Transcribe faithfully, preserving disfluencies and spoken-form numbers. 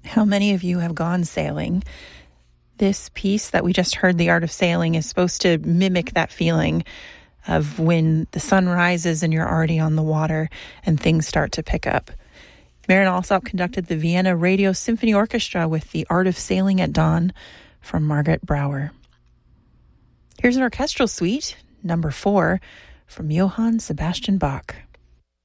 How many of you have gone sailing? This piece that we just heard, The Art of Sailing, is supposed to mimic that feeling of when the sun rises and you're already on the water and things start to pick up. Marin Alsop conducted the Vienna Radio Symphony Orchestra with The Art of Sailing at Dawn from Margaret Brouwer. Here's an orchestral suite, number four, from Johann Sebastian Bach.